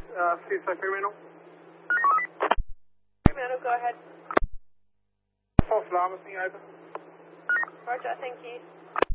CSI Fremantle. Fremantle, go ahead. False alarm, is open. Roger, thank you.